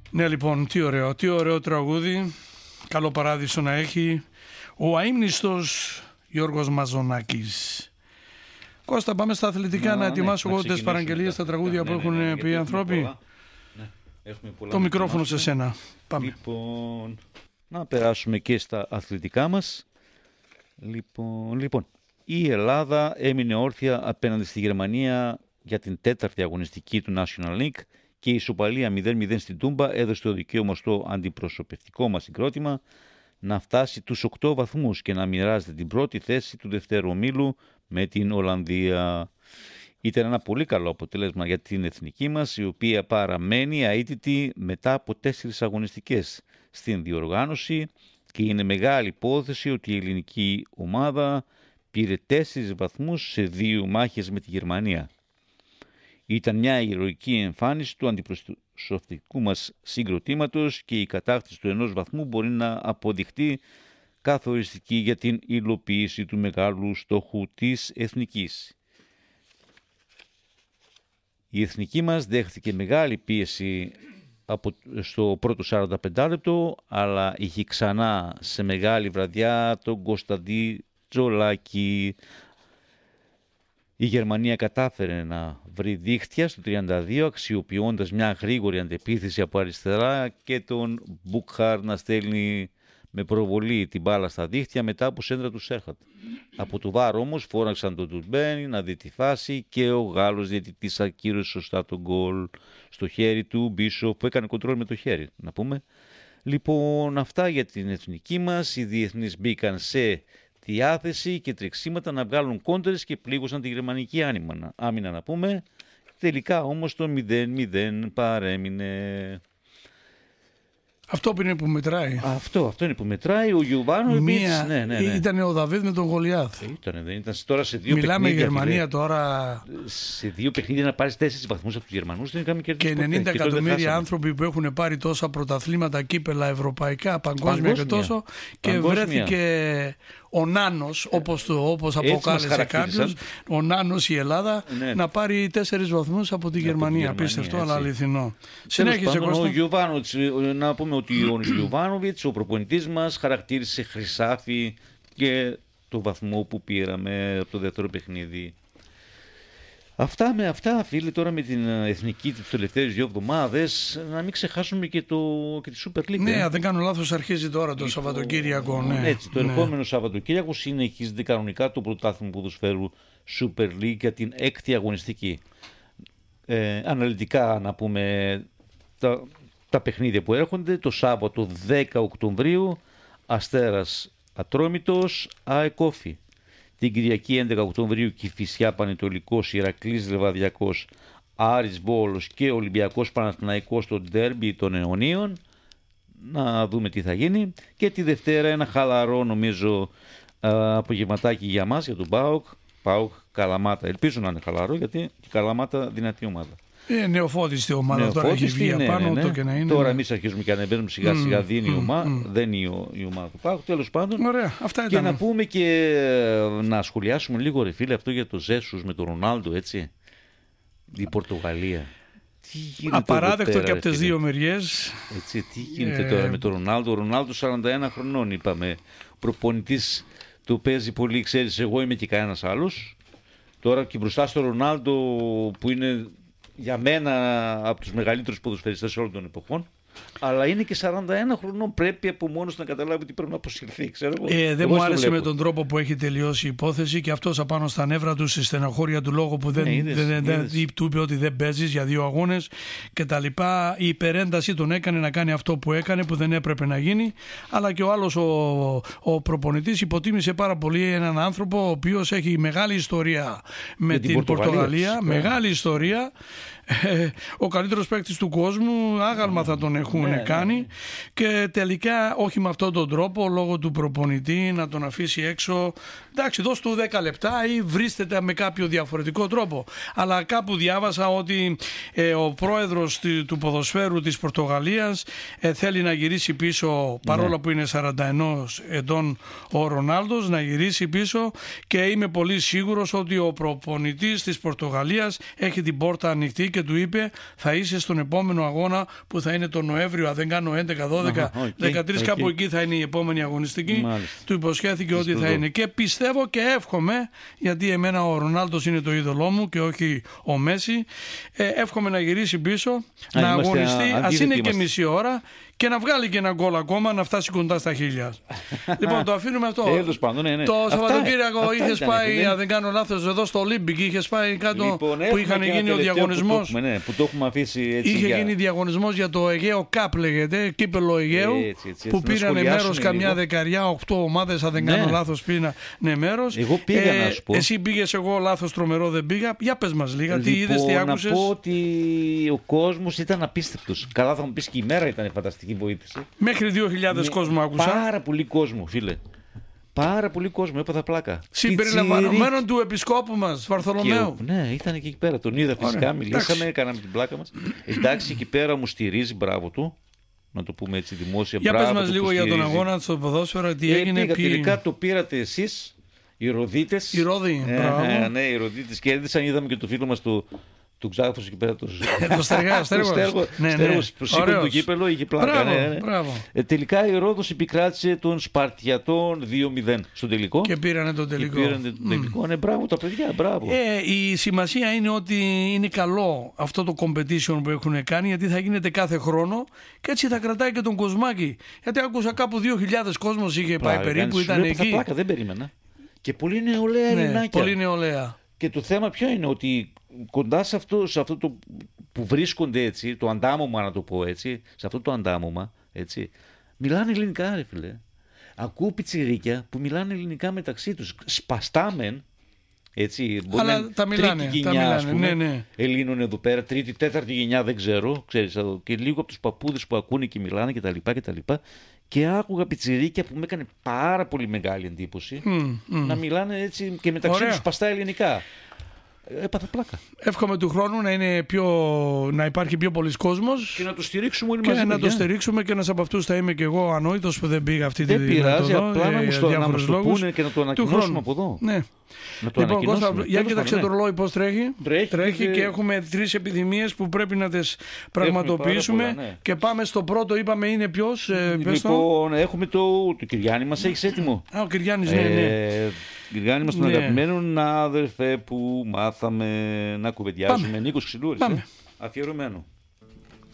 Ναι, λοιπόν, τι ωραίο τραγούδι. Καλό παράδεισο να έχει ο αείμνηστος Γιώργος Μαζονάκης. Κώστα, πάμε στα αθλητικά να ετοιμάσω εγώ τις παραγγελίες, τα τραγούδια που έχουν πει οι άνθρωποι. Το μικρόφωνο σε σένα. Πάμε. Λοιπόν, να περάσουμε και στα αθλητικά μας. Λοιπόν, η Ελλάδα έμεινε όρθια απέναντι στη Γερμανία για την τέταρτη αγωνιστική του National League και η ισοπαλία 0-0 στην Τούμπα έδωσε το δικαίωμα στο αντιπροσωπευτικό μας συγκρότημα να φτάσει τους 8 βαθμούς και να μοιράζεται την πρώτη θέση του δευτέρου ομίλου με την Ολλανδία. Ήταν ένα πολύ καλό αποτέλεσμα για την εθνική μας, η οποία παραμένει αίτητη μετά από 4 αγωνιστικές στην διοργάνωση και είναι μεγάλη υπόθεση ότι η ελληνική ομάδα πήρε 4 βαθμούς σε 2 μάχες με τη Γερμανία. Ήταν μια ηρωική εμφάνιση του αντιπροσωπευτικού μας συγκροτήματος και η κατάκτηση του 1 βαθμού μπορεί να αποδειχτεί καθοριστική για την υλοποίηση του μεγάλου στόχου της εθνικής. Η εθνική μας δέχθηκε μεγάλη πίεση στο πρώτο 45 λεπτό, αλλά είχε ξανά σε μεγάλη βραδιά τον Κωνσταντί Τζολάκη. Η Γερμανία κατάφερε να βρει δίχτυα στο 32, αξιοποιώντας μια γρήγορη αντεπίθεση από αριστερά και τον Μπουκχάρ να στέλνει με προβολή την μπάλα στα δίχτυα μετά από σέντρα του Σέρχατ. Από το βάρ όμως φώναξαν τον Τουρμπένι να δει τη φάση και ο Γάλλος διαιτητής ακύρωσε σωστά τον γκολ στο χέρι του Μπίσοφ που έκανε κοντρόλ με το χέρι, να πούμε. Λοιπόν, αυτά για την εθνική μας. Οι διεθνείς μπήκαν σε διάθεση και τρεξίματα να βγάλουν κόντρες και πλήγωσαν τη γερμανική άμυνα, να πούμε. Τελικά όμως το 0-0 παρέμεινε. Αυτό που είναι που μετράει. Αυτό είναι που μετράει. Ο Γιωβάνοβιτς. Ήταν ο Δαβίδ με τον Γολιάθ. Δεν ήταν τώρα σε 2 Μιλάμε παιχνίδια. Γερμανία τώρα. Σε 2 παιχνίδια να πάρει 4 βαθμούς από τους Γερμανούς δεν είχαμε κερδίσει. Και 90 εκατομμύρια άνθρωποι που έχουν πάρει τόσα πρωταθλήματα, κύπελα, ευρωπαϊκά, παγκόσμια και τόσο. Και βρέθηκε ο Νάνος, όπως αποκάλεσε κάποιος, ο Νάνος η Ελλάδα, να πάρει 4 βαθμούς από τη Γερμανία. Απίστευτο, αλλά αληθινό. Συνέχισε, Κώστα. Να πούμε ότι ο Γιωβάνοβιτς, ο προπονητής μας, χαρακτήρισε χρυσάφι και το βαθμό που πήραμε από το δεύτερο παιχνίδι. Αυτά με αυτά, φίλοι, τώρα με την εθνική τις τελευταίες 2 εβδομάδες, να μην ξεχάσουμε και τη Super League. Ναι, δεν κάνω λάθος, αρχίζει τώρα το Σαββατοκύριακο. Ναι. Έτσι, το ερχόμενο Σαββατοκύριακο συνεχίζεται κανονικά το πρωτάθλημα ποδοσφαίρου Super League για την 6η αγωνιστική. Αναλυτικά να πούμε τα παιχνίδια που έρχονται. Το Σάββατο 10 Οκτωβρίου, Αστέρας Ατρόμητος, ΑΕΚ Όφη. Την Κυριακή 11 Οκτωβρίου, Κηφισιά Πανετολικός, Ηρακλής Λεβαδιακός, Άρης Βόλος και Ολυμπιακός Παναθηναϊκός στο ντέρμπι των αιωνίων. Να δούμε τι θα γίνει. Και τη Δευτέρα ένα χαλαρό νομίζω απογευματάκι για μας, για τον ΠΑΟΚ Καλαμάτα. Ελπίζω να είναι χαλαρό, γιατί η Καλαμάτα δυνατή ομάδα. Νεοφώτιστη ομάδα, τώρα έχει βγει απάνω το και να είναι. Τώρα εμείς αρχίζουμε και ανεβαίνουμε σιγά σιγά, δεν είναι η ομάδα του ΠΑΟΚ. Τέλος πάντων. Ωραία, αυτά και να πούμε και να σχολιάσουμε λίγο, ρε φίλε, αυτό για το Ζέσους με τον Ρονάλντο, έτσι. Η Πορτογαλία. Απαράδεκτο και από τις δύο μεριές. Έτσι, τι γίνεται τώρα με τον Ρονάλντο. Ο Ρονάλντο 41 χρονών, είπαμε. Προπονητής του παίζει πολύ, ξέρεις, εγώ είμαι και κανένας άλλος. Τώρα και μπροστά στο Ρονάλντο που είναι για μένα από τους μεγαλύτερους ποδοσφαιριστές όλων των εποχών, αλλά είναι και 41 χρονών, πρέπει από μόνος να καταλάβει ότι πρέπει να αποσυρθεί. Δεν μου άρεσε με τον τρόπο που έχει τελειώσει η υπόθεση και αυτός απάνω στα νεύρα του, στη στεναχώρια του λόγου που του είπε ότι δεν παίζεις για 2 αγώνες και τα λοιπά. Η υπερένταση τον έκανε να κάνει αυτό που έκανε, που δεν έπρεπε να γίνει, αλλά και ο άλλος ο προπονητής υποτίμησε πάρα πολύ έναν άνθρωπο ο οποίος έχει μεγάλη ιστορία με την Πορτογαλία, μεγάλη ιστορία. Ο καλύτερος παίκτης του κόσμου, άγαλμα θα τον έχουν κάνει και τελικά όχι με αυτόν τον τρόπο, λόγω του προπονητή, να τον αφήσει έξω. Εντάξει, δώσ' του 10 λεπτά ή βρίσκεται με κάποιο διαφορετικό τρόπο. Αλλά κάπου διάβασα ότι ο πρόεδρος του ποδοσφαίρου της Πορτογαλίας θέλει να γυρίσει πίσω, παρόλο που είναι 41 ετών ο Ρονάλντος, να γυρίσει πίσω, και είμαι πολύ σίγουρος ότι ο προπονητής της Πορτογαλίας έχει την πόρτα ανοιχτή και και του είπε θα είσαι στον επόμενο αγώνα που θα είναι τον Νοέμβριο, αν δεν κάνω 11, 12, 13 κάπου εκεί θα είναι η επόμενη αγωνιστική. Του υποσχέθηκε ότι θα είναι, και πιστεύω και εύχομαι, γιατί εμένα ο Ρονάλντος είναι το είδωλό μου και όχι ο Μέση, εύχομαι να γυρίσει πίσω, να αγωνιστεί, ας είναι και μισή ώρα, και να βγάλει και ένα γκολ ακόμα, να φτάσει κοντά στα 1000. Λοιπόν, το αφήνουμε αυτό. Το Σαββατοκύριακο είχε πάει, αν δεν κάνω λάθος, εδώ στο Ολύμπικ, είχε πάει κάτω που είχαν γίνει ο διαγωνισμός. Που το έχουμε αφήσει έτσι. Είχε γίνει διαγωνισμός για το Αιγαίο Cup, λέγεται, κύπελο Αιγαίου, που πήραν μέρος καμιά 8 ομάδες, αν δεν κάνω λάθος, πήραν μέρος. Εγώ πήγα να σου πω. Εσύ πήγες, εγώ λάθος τρομερό δεν πήγα. Για πες μας λίγα, τι είδες, τι άκουσες. Να πω ότι ο κόσμος ήταν απίστευτος. Καλά, θα μου πεις και η μέρα ήταν φανταστική. Βοήθησε. Μέχρι 2.000 κόσμο άκουσα. Πάρα πολύ κόσμο, φίλε. Πάρα πολύ κόσμο, έπαθα πλάκα. Συμπεριλαμβανομένων του επισκόπου μας, Βαρθολομαίου. Ναι, ήταν και εκεί πέρα. Τον είδα φυσικά, μιλήσαμε, κάναμε την πλάκα μας. Εντάξει, εκεί πέρα μου στηρίζει, μπράβο του. Να το πούμε έτσι δημόσια. Για πες μας λίγο για τον αγώνα στο ποδόσφαιρο, τι έγινε. Τελικά το πήρατε εσείς, οι Ροδίτες. Οι Ρόδοι, ναι, οι Ροδίτες κέρδισαν. Είδαμε και το φίλο μας του Ξάφους εκεί πέρα. Το Στέργος. Που σήκωνε το κύπελο, είχε πλάκα. Τελικά η Ρόδος επικράτησε των Σπαρτιατών 2-0 στο τελικό. Και πήρανε τον τελικό. Ναι, μπράβο τα παιδιά, μπράβο. Η σημασία είναι ότι είναι καλό αυτό το competition που έχουν κάνει, γιατί θα γίνεται κάθε χρόνο και έτσι θα κρατάει και τον κοσμάκι. Γιατί άκουσα κάπου 2.000 κόσμος είχε πάει περίπου, ήταν εκεί. Πλάκα, δεν περίμενα. Και πολύ νεολαία Ελληνάκια. Πολύ νεολαία. Και το θέμα ποιο είναι, ότι κοντά σε αυτό το που βρίσκονται έτσι, το αντάμωμα να το πω έτσι, σε αυτό το αντάμωμα, έτσι, μιλάνε ελληνικά, ρε φίλε. Ακούω πιτσιρίκια που μιλάνε ελληνικά μεταξύ τους. Σπαστάμεν, έτσι, μπορεί να είναι τρίτη γενιά, ας πούμε, ναι. Ελλήνων εδώ πέρα, τρίτη, τέταρτη γενιά, δεν ξέρω, ξέρεις, και λίγο από τους παππούδες που ακούνε και μιλάνε κτλ. Και άκουγα πιτσιρίκια που μου έκανε πάρα πολύ μεγάλη εντύπωση να μιλάνε έτσι και μεταξύ τους σπαστά ελληνικά. Έπαθα πλάκα. Εύχομαι του χρόνου να υπάρχει πιο πολλής κόσμος και να το στηρίξουμε όλοι μαζί. Και να το στηρίξουμε, και ένας από αυτούς θα είμαι και εγώ ανόητος που δεν πήγα αυτή τη δεν πειράζει, απλά να μας το πούνε και να το ανακοινώσουμε από εδώ. Ναι. Λοιπόν, Κώστα, για κοίταξε το ρολόι πώς τρέχει. Τρέχει και έχουμε 3 επιδημίες που πρέπει να τις πραγματοποιήσουμε. Πολλά, ναι. Και πάμε στο πρώτο, είπαμε είναι ποιος. Λοιπόν, έχουμε το Κυριάννη μας, έχεις έτοιμο. Ο Κυριάννης, ναι. Κυριάννη μας, τον αγαπημένο άδερφε που μάθαμε να κουβεντιάζουμε. Νίκος Ξυλούρης. Αφιερωμένο.